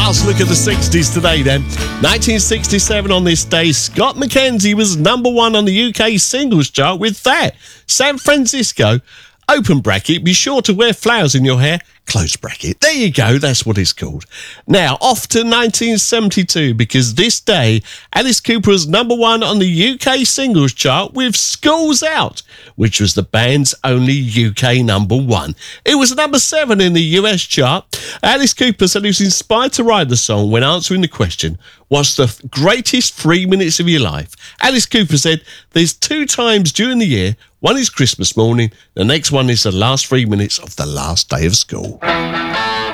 Last look at the 60s today then. 1967 on this day, Scott McKenzie was number one on the UK singles chart with that. San Francisco, open bracket, be sure to wear flowers in your hair, close bracket. There you go, that's what it's called. Now, off to 1972, because this day, Alice Cooper was number one on the UK singles chart with School's Out, which was the band's only UK number one. It was number 7 in the US chart. Alice Cooper said he was inspired to write the song when answering the question, what's the greatest 3 minutes of your life? Alice Cooper said, there's 2 times during the year. One is Christmas morning, the next one is the last 3 minutes of the last day of school.